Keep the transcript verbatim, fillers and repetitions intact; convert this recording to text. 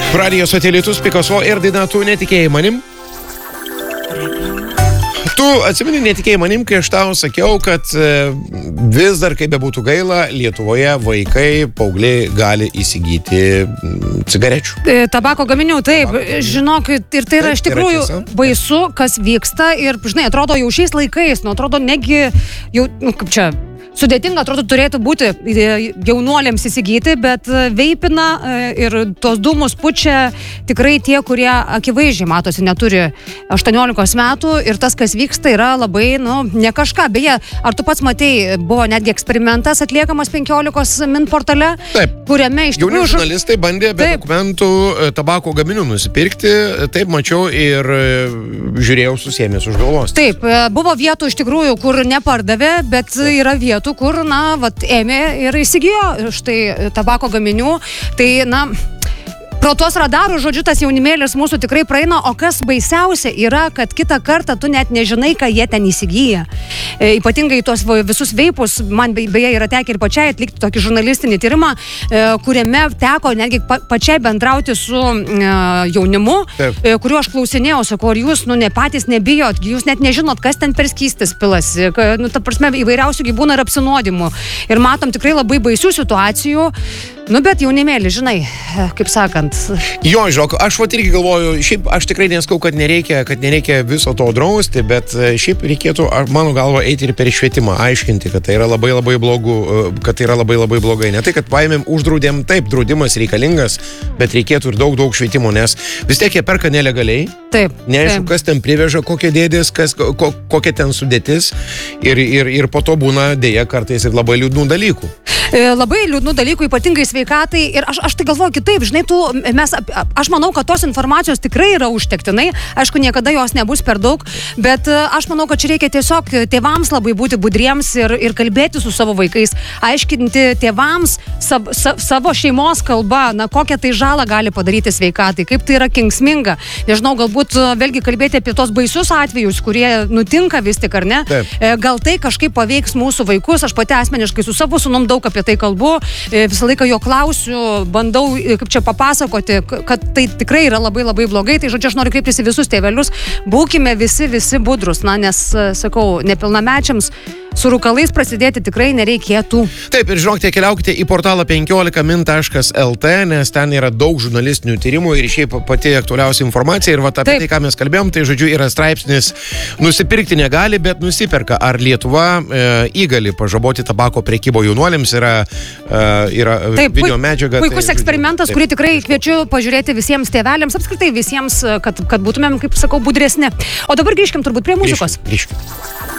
Radio Satelitus, Picasso ir daina Tu netikėjai manim. Tu atsimeni, netikėjai manim, kai aš tau sakiau, kad vis dar, kaip bebūtų gaila, Lietuvoje vaikai, paaugliai gali įsigyti cigarečių. Tabako gaminių, taip. Žinok, ir tai yra iš tikrųjų baisu, kas vyksta. Ir, žinai, atrodo jau šiais laikais, nu, atrodo negi jau, nu, kaip čia... Sudėtinga, atrodo, turėtų būti jaunuoliams įsigyti, bet veipina ir tos dūmus pučia tikrai tie, kurie akivaizdžiai matosi neturi aštuoniolikos metų ir tas, kas vyksta, yra labai, nu, ne kažką. Beje, ar tu pats matei, buvo netgi eksperimentas atliekamas penkiolikos min portale, taip, kuriame iš tikrųjų... Jauni žurnalistai bandė be taip. dokumentų tabako gaminių nusipirkti, taip mačiau ir žiūrėjau susiėmęs už galvos. Taip, buvo vietų iš tikrųjų, kur nepardavė, bet yra vietų, kur, na, vat, ėmė ir įsigijo štai tabako gaminių. Tai, na, pro tuos radarus, žodžiu, tas jaunimėlis mūsų tikrai praeina, o kas baisiausia yra, kad kitą kartą tu net nežinai, ką jie ten įsigyja. E, ypatingai tuos visus veipus, man beje yra tekę ir pačiai atlikti tokį žurnalistinį tyrimą, e, kuriame teko netgi pa, pačiai bendrauti su e, jaunimu, e, kuriuo aš klausinėjau, sakau, ar jūs, nu, ne patys nebijot, jūs net nežinot, kas ten per skystis pilasi, ka, nu, ta prasme, įvairiausių gyvūnų ir apsinuodimų. Ir matom tikrai labai baisių situacijų. Nu, bet jaunimėlį, žinai, kaip sakant. Jo, žinok, aš vat irgi galvoju, šiaip aš tikrai neskau, kad nereikia, kad nereikia viso to drausti, bet šiaip reikėtų, mano galva, eiti ir per švietimą, aiškinti, kad tai yra labai labai blogų, kad tai yra labai labai blogai. Ne tai, kad paėmėm, uždraudėm, taip, draudimas reikalingas, bet reikėtų ir daug daug švietimo, nes vis tiek jie perka nelegaliai. Taip. Neaišku, kas ten priveža, kokie dėdės, kas, ko, kokia ten sudėtis ir, ir, ir po to būna dėja kartais ir labai liūdnų dalykų. Labai liūdnų dalykų, ypatingai sveikatai. Ir aš, aš tai galvoju kitaip, žinai, tu, mes, aš manau, kad tos informacijos tikrai yra užtektinai. Aišku, niekada jos nebus per daug, bet aš manau, kad čia reikia tiesiog tėvams labai būti budriems ir, ir kalbėti su savo vaikais, aiškinti tėvams sav, sa, savo šeimos kalba, na, kokią tai žalą gali padaryti sveikatai, kaip tai yra kenksminga. Nežinau, galbūt vėlgi kalbėti apie tos baisius atvejus, kurie nutinka vis tik, ar ne? Taip. Gal tai kažkaip paveiks mūsų vaikus. Aš pati asmeniškai su savo sūnum daug apie tai kalbu, visą laiką jo klausiu, bandau, kaip čia papasakoti, kad tai tikrai yra labai labai blogai. Tai žodžiu, aš noriu kreiptis į visus tėvelius, būkime visi, visi budrus, na, nes, sakau, nepilnamečiams su rūkalais prasidėti tikrai nereikėtų. Taip, ir žinokite, keliaukite į portalą penkiolika min taškas el tė, nes ten yra daug žurnalistinių tyrimų ir šiaip pati aktualiausia informacija. Ir va apie Taip. tai, ką mes kalbėjom, tai žodžiu yra straipsnis nusipirkti negali, bet nusiperka. Ar Lietuva e, įgali pažaboti tabako prekybo jaunuoliams, yra, e, yra Taip, video medžiaga. Puikus tai, eksperimentas, Taip. kurį tikrai kviečiu pažiūrėti visiems tėveliams, apskritai visiems, kad, kad būtumėm, kaip sakau, budresni. O dabar grįžkim turbūt prie muzikos. Grįžkim. grįžkim.